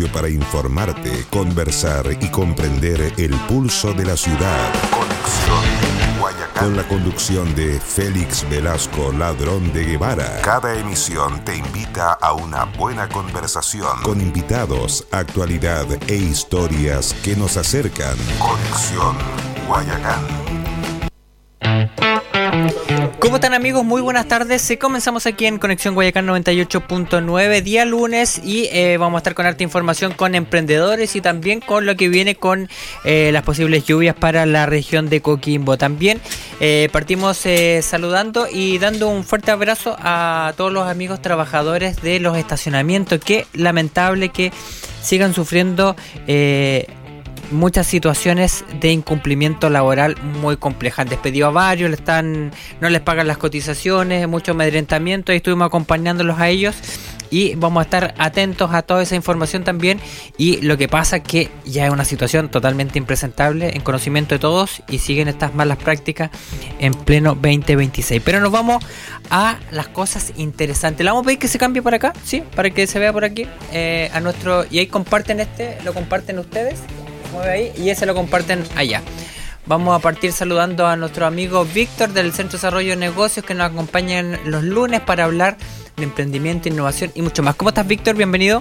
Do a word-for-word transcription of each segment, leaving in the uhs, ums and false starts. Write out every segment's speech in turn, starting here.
espacio para informarte, conversar y comprender el pulso de la ciudad. Conexión Guayacán. Con la conducción de Félix Velasco Ladrón de Guevara. Cada emisión te invita a una buena conversación con invitados, actualidad e historias que nos acercan. Conexión Guayacán. ¿Cómo están, amigos? Muy buenas tardes. Sí, comenzamos aquí en Conexión Guayacán noventa y ocho punto nueve, día lunes, y eh, vamos a estar con harta información con emprendedores y también con lo que viene con eh, las posibles lluvias para la región de Coquimbo. También eh, partimos eh, saludando y dando un fuerte abrazo a todos los amigos trabajadores de los estacionamientos. Qué lamentable que sigan sufriendo eh, muchas situaciones de incumplimiento laboral muy complejas. Han despedido a varios, le están, no les pagan las cotizaciones, mucho amedrentamiento, y estuvimos acompañándolos a ellos y vamos a estar atentos a toda esa información también. Y lo que pasa es que ya es una situación totalmente impresentable en conocimiento de todos y siguen estas malas prácticas en pleno veinte veintiséis. Pero nos vamos a las cosas interesantes. ¿La vamos a pedir que se cambie por acá? Sí, para que se vea por aquí eh, a nuestro, y ahí comparten este, lo comparten ustedes. Mueve ahí y ese lo comparten allá. Vamos a partir saludando a nuestro amigo Víctor del Centro de Desarrollo de Negocios, que nos acompañan los lunes para hablar de emprendimiento, innovación y mucho más. ¿Cómo estás, Víctor? Bienvenido.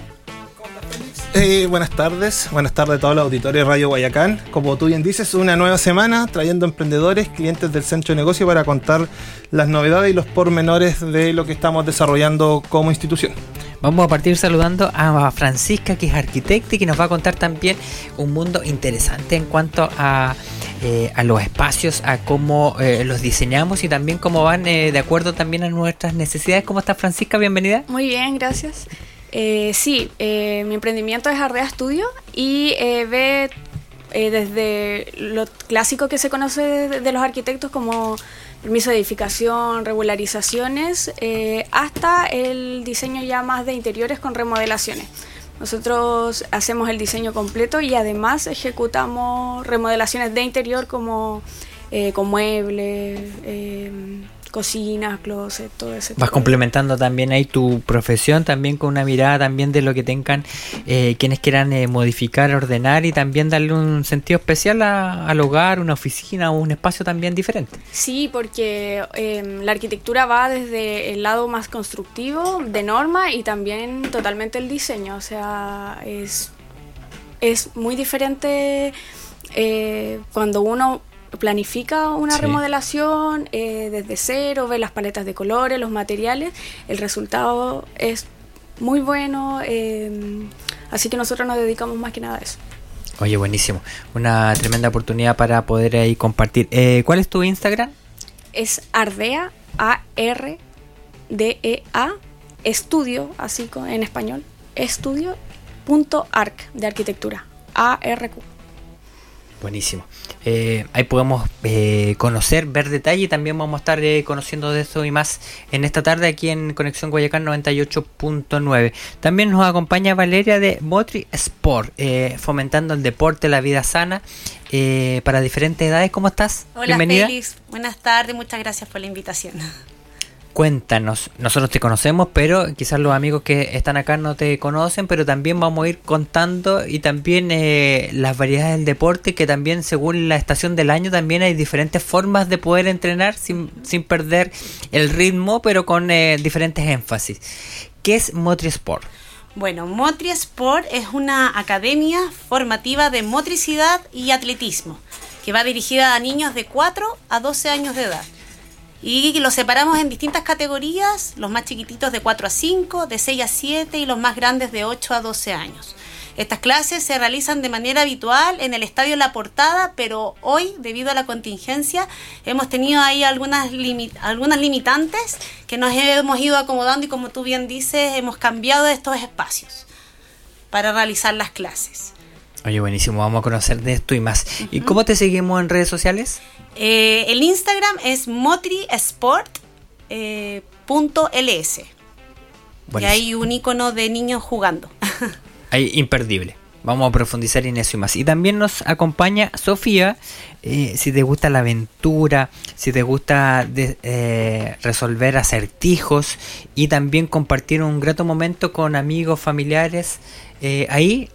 Eh, buenas tardes, buenas tardes a todos los auditores de Radio Guayacán. Como tú bien dices, una nueva semana trayendo emprendedores, clientes del Centro de Negocio para contar las novedades y los pormenores de lo que estamos desarrollando como institución. Vamos a partir saludando a Francisca, que es arquitecta y que nos va a contar también un mundo interesante en cuanto a, eh, a los espacios, a cómo eh, los diseñamos y también cómo van eh, de acuerdo también a nuestras necesidades. ¿Cómo está, Francisca? Bienvenida. Muy bien, gracias. Eh, sí, eh, mi emprendimiento es Ardea Studio y eh, ve eh, desde lo clásico que se conoce de, de los arquitectos como permiso de edificación, regularizaciones, eh, hasta el diseño ya más de interiores con remodelaciones. Nosotros hacemos el diseño completo y además ejecutamos remodelaciones de interior como eh, con muebles, eh, cocinas, closet, todo ese tipo. Vas complementando también ahí tu profesión, también con una mirada también de lo que tengan eh, quienes quieran eh, modificar, ordenar y también darle un sentido especial a, al hogar, una oficina o un espacio también diferente. Sí, porque eh, la arquitectura va desde el lado más constructivo, de norma, y también totalmente el diseño. O sea, es, es muy diferente eh, cuando uno planifica una sí. remodelación eh, desde cero, ve las paletas de colores, los materiales, el resultado es muy bueno, eh, así que nosotros nos dedicamos más que nada a eso. Oye, buenísimo, una tremenda oportunidad para poder ahí compartir. Eh, ¿Cuál es tu Instagram? Es Ardea, A R D E A, estudio, así en español, estudio punto arc, de arquitectura, A R Q. Buenísimo. Eh, ahí podemos eh, conocer, ver detalle, y también vamos a estar eh, conociendo de eso y más en esta tarde aquí en Conexión Guayacán noventa y ocho punto nueve. También nos acompaña Valeria de Motri Sport, eh, fomentando el deporte, la vida sana eh, para diferentes edades. ¿Cómo estás? Hola, bienvenida. Félix. Buenas tardes, muchas gracias por la invitación. Cuéntanos, nosotros te conocemos, pero quizás los amigos que están acá no te conocen, pero también vamos a ir contando y también eh, las variedades del deporte, que también según la estación del año también hay diferentes formas de poder entrenar sin, sin perder el ritmo, pero con eh, diferentes énfasis. ¿Qué es Motri Sport? Bueno, Motri Sport es una academia formativa de motricidad y atletismo que va dirigida a niños de cuatro a doce años de edad. Y los separamos en distintas categorías, los más chiquititos de cuatro a cinco, de seis a siete y los más grandes de ocho a doce años. Estas clases se realizan de manera habitual en el Estadio La Portada, pero hoy, debido a la contingencia, hemos tenido ahí algunas, limi- algunas limitantes que nos hemos ido acomodando y, como tú bien dices, hemos cambiado estos espacios para realizar las clases. Oye, buenísimo, vamos a conocer de esto y más. Uh-huh. ¿Y cómo te seguimos en redes sociales? Eh, el Instagram es motrisport punto l s. Y hay un icono de niños jugando. Ahí, imperdible. Vamos a profundizar en eso y más. Y también nos acompaña Sofía. Eh, si te gusta la aventura, si te gusta de, eh, resolver acertijos y también compartir un grato momento con amigos, familiares, eh, ahí